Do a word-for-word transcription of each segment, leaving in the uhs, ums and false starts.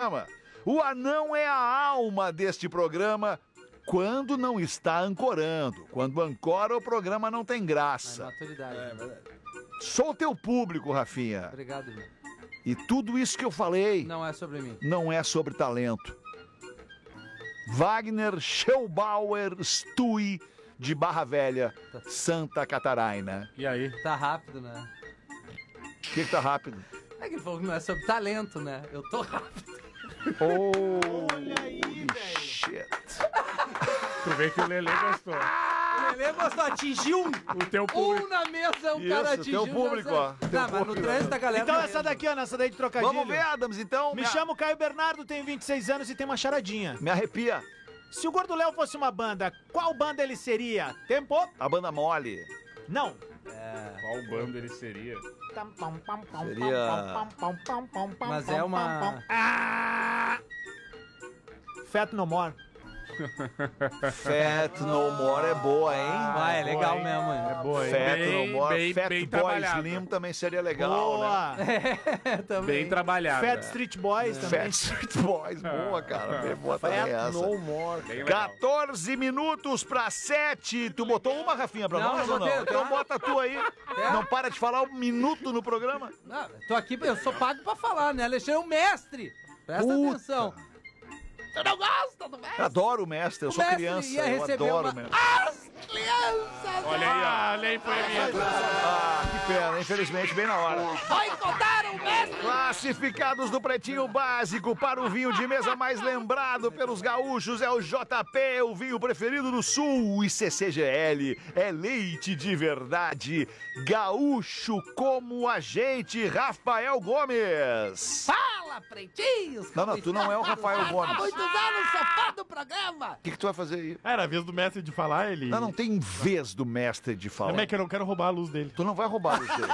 programa. O anão é a alma deste programa quando não está ancorando. Quando ancora, o programa não tem graça. É maturidade. É verdade. Sou teu público, Rafinha. Obrigado, meu. E tudo isso que eu falei... Não é sobre mim. Não é sobre talento. Wagner Schellbauer Stui, de Barra Velha, Santa Catarina. E aí? Tá rápido, né? O que que tá rápido? É que ele falou que não é sobre talento, né? Eu tô rápido. Oh, olha aí, velho. Shit. Tu vê que o Lelê gostou. O Lelê gostou, atingiu um. O teu público. Um na mesa, um Isso, cara atingiu. teu público, ó. Teu Tá, mas no público. trânsito a galera... Então não essa lembra. daqui, ó, nessa daí de trocadilho. Vamos ver, Adams, então. Me me, chamo Caio Bernardo, tenho vinte e seis anos e tem uma charadinha. me arrepia. Se o Gordo Léo fosse uma banda, qual banda ele seria? Tempo? A banda mole. Não. Qual bando ele seria? Seria- Mas é uma... Ah! Fat No More. Fat No More é boa, hein? Ah, é legal hein? mesmo, hein? É boa, hein? Fat Bem- No More, bem- Fat bem Boy trabalhada. Slim também seria legal, né? Boa. É, também. Bem trabalhado. Fat Street Boys também. Fat Street Boys, boa, cara. Bem boa também essa. More. Bem legal. quatorze minutos pra sete. Tu botou uma, Rafinha, pra Não, nós não ou não? botei, Então tá? bota tu aí. É. Não para de falar um minuto no programa. Não, tô aqui, eu sou pago pra falar, né? Alexandre é o mestre. Presta Puta. atenção. Você não gosta do mestre? Adoro o mestre, eu O sou mestre criança, ia eu receber adoro uma... o mestre. As crianças! Olha aí, ó. Olha aí, foi Ah, que pena, infelizmente, bem na hora. Boicotaram o mestre! Classificados do Pretinho Básico para o vinho de mesa mais lembrado pelos gaúchos é o J P, o vinho preferido do Sul, e C C G L é leite de verdade, gaúcho como a gente, Rafael Gomes. Fala, pretinhos! Não, não, tu não é o Rafael Há Gomes. muitos anos sou fã do programa! O que, que tu vai fazer aí? Ah, era a vez do mestre de falar, ele... Não, não tem vez do mestre de falar. Como é que eu não quero roubar a luz dele? Tu não vai roubar a luz dele.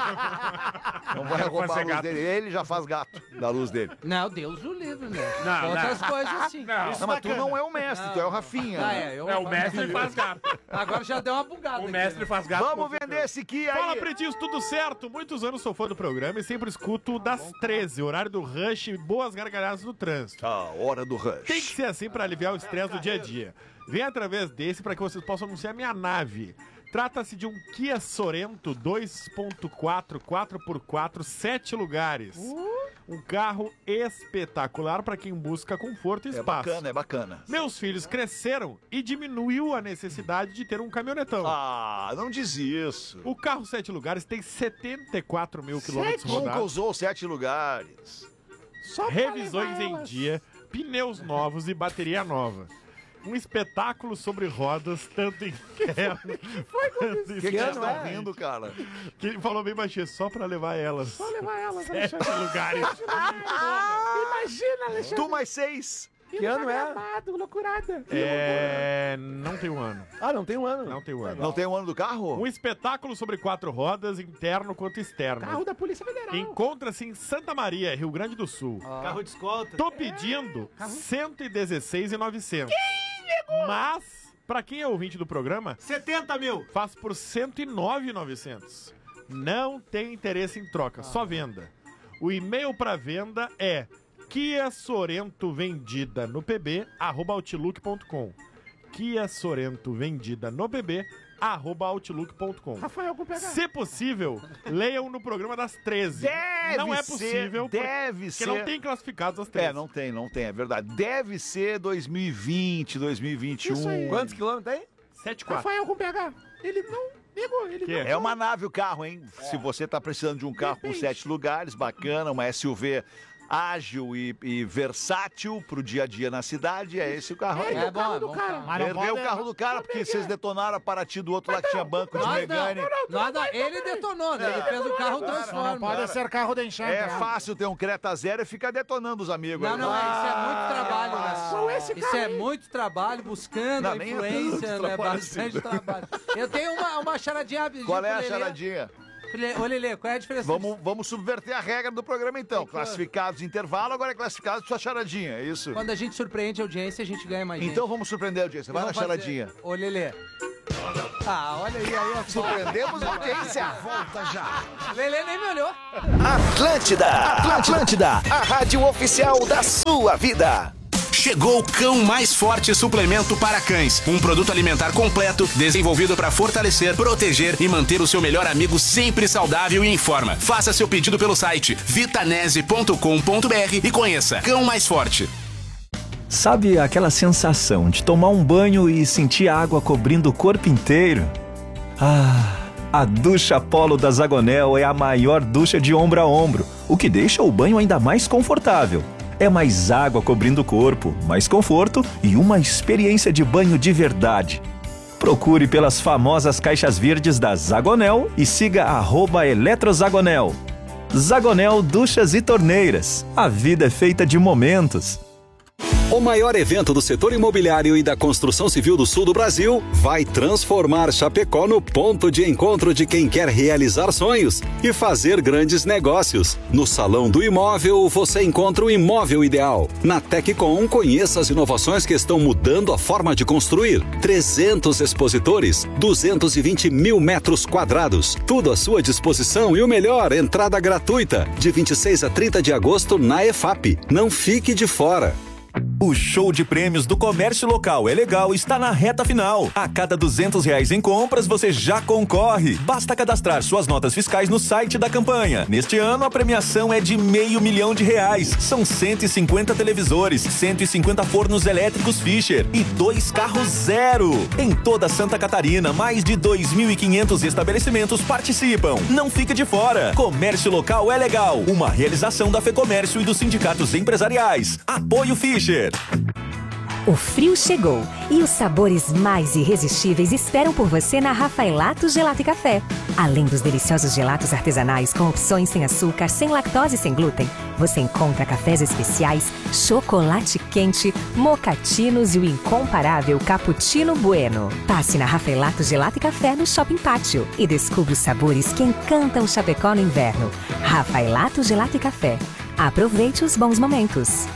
Não vai Quero roubar a fazer luz gato. dele. Ele já faz gato da luz dele. Não, Deus o livre, né? Não, Outras não. coisas assim. Não. Não, mas tu não é o mestre, tu é o Rafinha. Ah, é, eu É, o mestre faz gato. Agora já deu uma bugada. O aqui, mestre né? faz gato. Vamos com vender esse Kia Fala, aí. pretinhos, tudo certo? Muitos anos sou fã do programa e sempre escuto das treze, horário do rush e boas gargalhadas no trânsito. A hora do rush. Tem que ser assim para aliviar o estresse do dia a dia. Vem através desse para que vocês possam anunciar minha nave. Trata-se de um Kia Sorento dois ponto quatro, quatro por quatro, sete lugares. Um carro espetacular para quem busca conforto e É espaço. bacana, é bacana. Meus filhos cresceram e diminuiu a necessidade de ter um caminhonetão. Ah, não diz isso. O carro sete lugares tem setenta e quatro mil quilômetros Nunca rodados. usou sete lugares. Só revisões em dia, pneus novos e bateria nova. Um espetáculo sobre rodas, tanto interno quanto O que, que vocês estão rindo, cara? Que ele falou bem baixinho, só pra levar elas. Só levar elas, sete lugares. Imagina, Alexandre. Tu mais seis. Que ano é? É. Não tem um ano. Ah, não tem um ano. Não tem um ano. Não tem o ano do carro? Um espetáculo sobre quatro rodas, interno quanto externo. da Polícia Federal. Encontra-se em Santa Maria, Rio Grande do Sul. Carro de escolta. Tô pedindo cento e dezesseis mil e novecentos. Mas, pra quem é ouvinte do programa, setenta mil. faz por cento e nove mil e novecentos. Não tem interesse em troca, só venda. O e-mail pra venda é Kia Sorento vendida no pb arroba outlook ponto com. Kia Sorento vendida no pb arroba outlook ponto com. Rafael, com P H. Se possível, leiam no programa das treze. Deve não é ser, possível, deve porque ser. não tem classificados as treze. É, não tem, não tem, é verdade. Deve ser dois mil e vinte, dois mil e vinte e um. Isso aí. Quantos quilômetros tem? sete quatro. Rafael com P H. Ele não negou, ele Que? não. É uma nave o carro, hein? Se você tá precisando de um carro com sete lugares, bacana, uma S U V ágil e, e versátil pro dia a dia na cidade, é esse o carro aí. É bom, é bom. Perdeu o carro do cara porque vocês detonaram a Paraty do outro lá que tinha banco de Nós Megane. não, nós não, ele detonou, né? Ele fez o carro transforma. Pode ser carro de enxante. É fácil ter um Creta Zero e ficar detonando os amigos. Não, aí. não, isso é muito trabalho, né? Qual é esse Isso carro é aí? muito trabalho, buscando Não, a nem é influência, tanto né? trabalho Bastante assim. trabalho. Eu tenho uma, uma charadinha. Qual é a charadinha? Ô, Lelê, qual é a diferença? Vamos, vamos subverter a regra do programa então. Classificados de intervalo, agora é classificado sua charadinha, é isso? Quando a gente surpreende a audiência, a gente ganha mais gente. Então vamos surpreender a audiência. Vai na Vamos fazer- charadinha. Ô, Lelê, Ah, olha aí, aí, ó. Surpreendemos a audiência. Volta já. Lelê nem me olhou. Atlântida, Atlântida, a rádio oficial da sua vida. Chegou o Cão Mais Forte Suplemento para Cães. Um produto alimentar completo, desenvolvido para fortalecer, proteger e manter o seu melhor amigo sempre saudável e em forma. Faça seu pedido pelo site vitanese ponto com ponto br e conheça Cão Mais Forte. Sabe aquela sensação de tomar um banho e sentir a água cobrindo o corpo inteiro? Ah, a ducha Polo da Zagonel é a maior ducha de ombro a ombro, o que deixa o banho ainda mais confortável. É mais água cobrindo o corpo, mais conforto e uma experiência de banho de verdade. Procure pelas famosas caixas verdes da Zagonel e siga arroba Eletrozagonel. Zagonel Duchas e Torneiras. A vida é feita de momentos. O maior evento do setor imobiliário e da construção civil do sul do Brasil vai transformar Chapecó no ponto de encontro de quem quer realizar sonhos e fazer grandes negócios. No Salão do Imóvel, você encontra o imóvel ideal. Na Teccom, conheça as inovações que estão mudando a forma de construir. trezentos expositores, duzentos e vinte mil metros quadrados. Tudo à sua disposição e o melhor, entrada gratuita. De vinte e seis a trinta de agosto na E F A P. Não fique de fora. O show de prêmios do Comércio Local é legal, está na reta final. A cada duzentos reais em compras, você já concorre. Basta cadastrar suas notas fiscais no site da campanha. Neste ano, a premiação é de meio milhão de reais. São cento e cinquenta televisores, cento e cinquenta fornos elétricos Fischer e dois carros zero. Em toda Santa Catarina, mais de dois mil e quinhentos estabelecimentos participam. Não fique de fora. Comércio Local é legal. Uma realização da FEComércio e dos sindicatos empresariais. Apoio Fischer. O frio chegou e os sabores mais irresistíveis esperam por você na Rafaelato Gelato e Café. Além dos deliciosos gelatos artesanais com opções sem açúcar, sem lactose e sem glúten, você encontra cafés especiais, chocolate quente, mocatinos e o incomparável Cappuccino Bueno. Passe na Rafaelato Gelato e Café no Shopping Pátio e descubra os sabores que encantam Chapecó no inverno. Rafaelato Gelato e Café. Aproveite os bons momentos.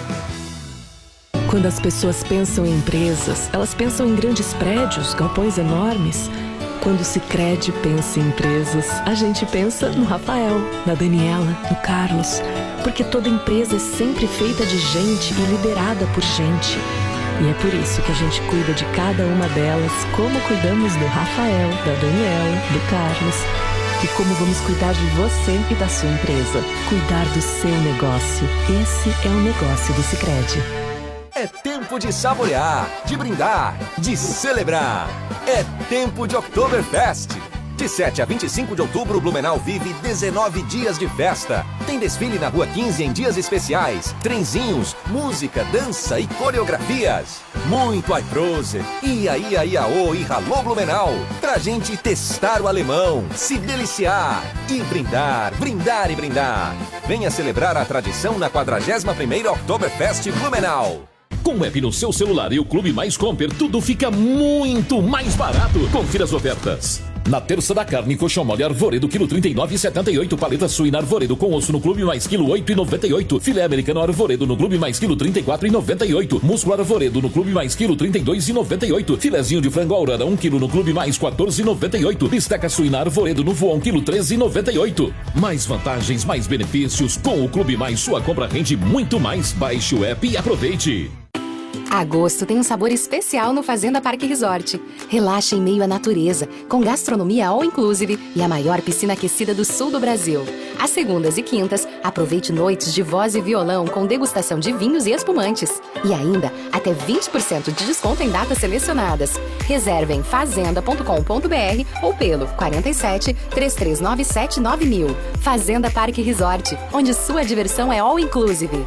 Quando as pessoas pensam em empresas, elas pensam em grandes prédios, galpões enormes. Quando o Sicredi pensa em empresas, a gente pensa no Rafael, na Daniela, no Carlos. Porque toda empresa é sempre feita de gente e liderada por gente. E é por isso que a gente cuida de cada uma delas, como cuidamos do Rafael, da Daniela, do Carlos. E como vamos cuidar de você e da sua empresa. Cuidar do seu negócio. Esse é o negócio do Sicredi. É tempo de saborear, de brindar, de celebrar. É tempo de Oktoberfest. De sete a vinte e cinco de outubro, Blumenau vive dezenove dias de festa. Tem desfile na Rua quinze em dias especiais, trenzinhos, música, dança e coreografias. Muito iProse, Ia Ia Iaô e Ralô Blumenau. Pra gente testar o alemão, se deliciar e brindar, brindar e brindar. Venha celebrar a tradição na quadragésima primeira Oktoberfest Blumenau. Com o app no seu celular e o Clube Mais Comper, tudo fica muito mais barato. Confira as ofertas. Na terça da carne, colchão mole Arvoredo, quilo trinta e nove reais e setenta e oito. Paleta suína Arvoredo com osso no Clube Mais, quilo oito reais e noventa e oito. Filé americano Arvoredo no Clube Mais, quilo trinta e quatro reais e noventa e oito. Músculo Arvoredo no Clube Mais, quilo trinta e dois reais e noventa e oito. Filezinho de frango Aurora, um quilo no Clube Mais, quatorze reais e noventa e oito. Bisteca suína Arvoredo no Voon, quilo treze reais e noventa e oito. Mais vantagens, mais benefícios. Com o Clube Mais, sua compra rende muito mais. Baixe o app e aproveite. Agosto tem um sabor especial no Fazenda Parque Resort. Relaxe em meio à natureza, com gastronomia all inclusive e a maior piscina aquecida do sul do Brasil. Às segundas e quintas, aproveite noites de voz e violão com degustação de vinhos e espumantes. E ainda, até vinte por cento de desconto em datas selecionadas. Reserve em fazenda ponto com ponto br ou pelo quarenta e sete, três três nove sete, nove mil. Fazenda Parque Resort, onde sua diversão é all inclusive.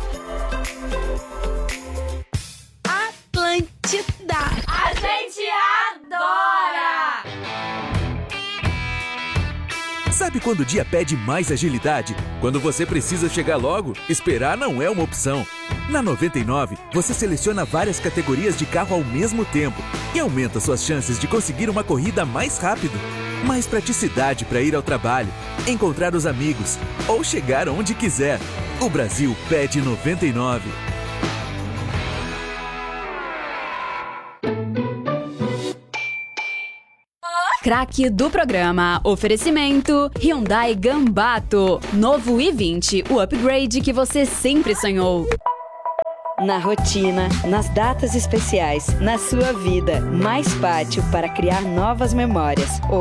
Atlântida. A gente adora! Sabe quando o dia pede mais agilidade? Quando você precisa chegar logo, esperar não é uma opção. Na noventa e nove, você seleciona várias categorias de carro ao mesmo tempo e aumenta suas chances de conseguir uma corrida mais rápido. Mais praticidade para ir ao trabalho, encontrar os amigos ou chegar onde quiser. O Brasil pede noventa e nove. Craque do programa. Oferecimento Hyundai Gambato. Novo i vinte, o upgrade que você sempre sonhou. Na rotina, nas datas especiais, na sua vida, mais pátio para criar novas memórias.